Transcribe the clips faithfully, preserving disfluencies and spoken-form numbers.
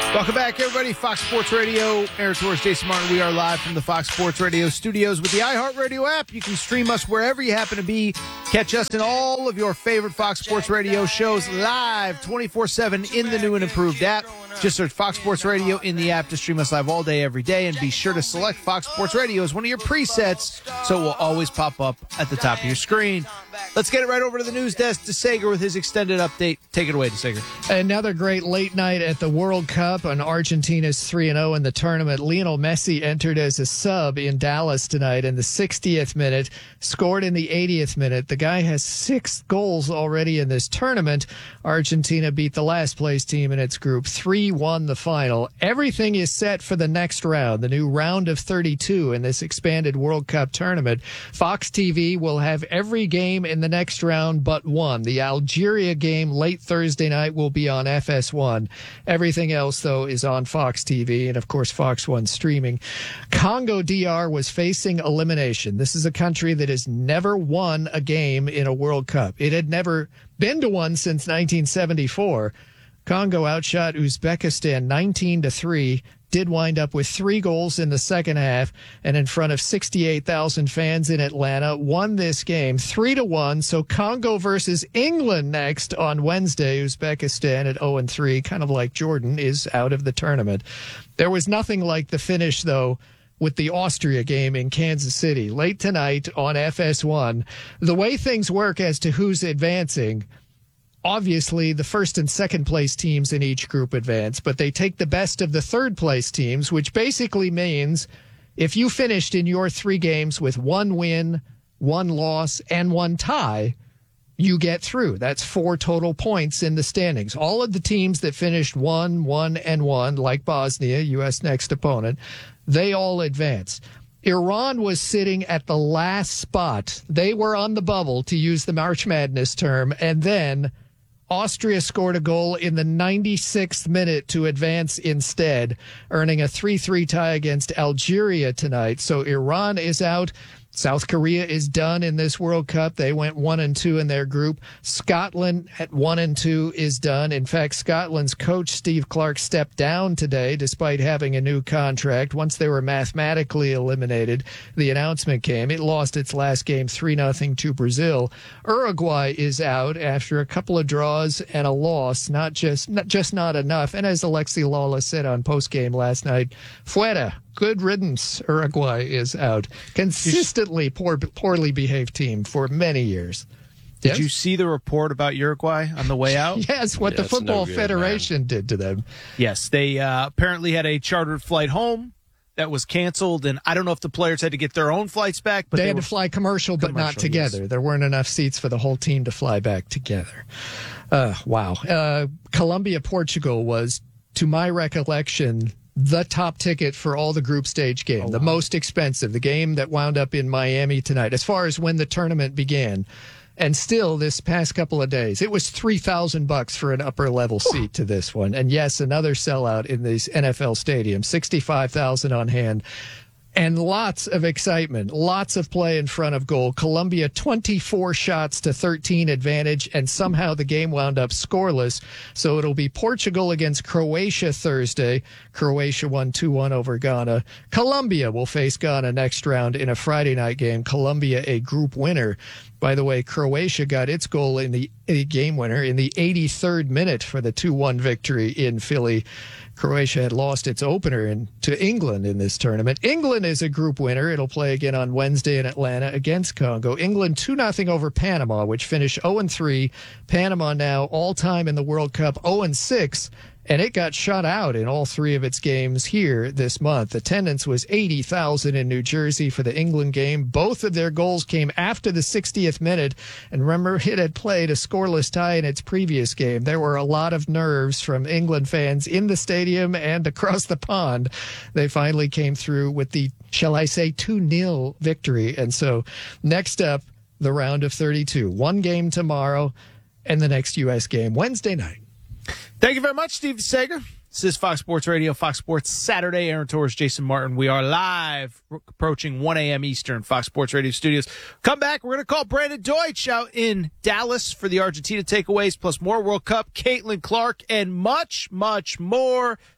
Welcome back, everybody. Fox Sports Radio, Aaron Torres, Jason Martin. We are live from the Fox Sports Radio studios with the iHeartRadio app. You can stream us wherever you happen to be. Catch us in all of your favorite Fox Sports Radio shows live twenty-four seven in the new and improved app. Just search Fox Sports Radio in the app to stream us live all day, every day. And be sure to select Fox Sports Radio as one of your presets so it will always pop up at the top of your screen. Let's get it right over to the news desk. DeSager with his extended update. Take it away, DeSager. Another great late night at the World Cup, and Argentina's three and oh in the tournament. Lionel Messi entered as a sub in Dallas tonight in the sixtieth minute, scored in the eightieth minute. The guy has six goals already in this tournament. Argentina beat the last place team in its group three one the final. Everything is set for the next round, the new round of thirty-two in this expanded World Cup tournament. Fox T V will have every game in the next round but one. The Algeria game late Thursday night will be on F S one. Everything else, though, is on Fox T V and, of course, Fox one streaming. Congo D R was facing elimination. This is a country that has never won a game in a World Cup. It had never been to one since nineteen seventy-four. Congo outshot Uzbekistan nineteen to three. Did wind up with three goals in the second half, and in front of sixty-eight thousand fans in Atlanta, won this game three to one. So Congo versus England next on Wednesday. Uzbekistan at oh and three, kind of like Jordan, is out of the tournament. There was nothing like the finish, though, with the Austria game in Kansas City late tonight on F S one. The way things work as to who's advancing, obviously, the first and second place teams in each group advance, but they take the best of the third place teams, which basically means if you finished in your three games with one win, one loss, and one tie, you get through. That's four total points in the standings. All of the teams that finished one, one, and one, like Bosnia, U S next opponent, they all advance. Iran was sitting at the last spot. They were on the bubble, to use the March Madness term, and then Austria scored a goal in the ninety-sixth minute to advance instead, earning a three three tie against Algeria tonight. So Iran is out. South Korea is done in this World Cup. They went one and two in their group. Scotland at one and two is done. In fact, Scotland's coach, Steve Clark, stepped down today despite having a new contract. Once they were mathematically eliminated, the announcement came. It lost its last game three nothing to Brazil. Uruguay is out after a couple of draws and a loss. Not just, not just not enough. And as Alexi Lawless said on postgame last night, fuera. Good riddance. Uruguay is out. Consistently poor, poorly behaved team for many years. Did Yes? you see the report about Uruguay on the way out? Yes, what Yeah, the Football no good, Federation man. did to them. Yes, they uh, apparently had a chartered flight home that was canceled, and I don't know if the players had to get their own flights back. But They, they had were, to fly commercial, but not Commercial, together. yes. There weren't enough seats for the whole team to fly back together. Uh, wow. Uh, Colombia, Portugal was, to my recollection, the top ticket for all the group stage game, Oh, the wow. most expensive, the game that wound up in Miami tonight, as far as when the tournament began. And still, this past couple of days, it was three thousand bucks for an upper level seat to this one. And yes, another sellout in these N F L stadiums, sixty-five thousand on hand. And lots of excitement, lots of play in front of goal. Colombia, twenty-four shots to thirteen advantage, and somehow the game wound up scoreless. So it'll be Portugal against Croatia Thursday. Croatia won two one over Ghana. Colombia will face Ghana next round in a Friday night game. Colombia, a group winner. By the way, Croatia got its goal in the a game winner in the eighty-third minute for the two one victory in Philly. Croatia had lost its opener in, to England in this tournament. England is a group winner. It'll play again on Wednesday in Atlanta against Congo. England two nothing over Panama, which finished oh and three. Panama now all-time in the World Cup oh and six. And it got shut out in all three of its games here this month. Attendance was eighty thousand in New Jersey for the England game. Both of their goals came after the sixtieth minute. And remember, it had played a scoreless tie in its previous game. There were a lot of nerves from England fans in the stadium and across the pond. They finally came through with the, shall I say, two nil victory. And so next up, the round of thirty-two. One game tomorrow and the next U S game Wednesday night. Thank you very much, Steve DeSager. This is Fox Sports Radio, Fox Sports Saturday. Aaron Torres, Jason Martin. We are live, approaching one a.m. Eastern, Fox Sports Radio studios. Come back. We're going to call Brandon Deutsch out in Dallas for the Argentina takeaways, plus more World Cup, Caitlin Clark, and much, much more.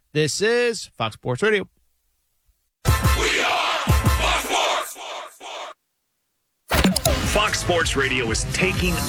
This is Fox Sports Radio. We are Fox Sports. Fox Sports Radio is taking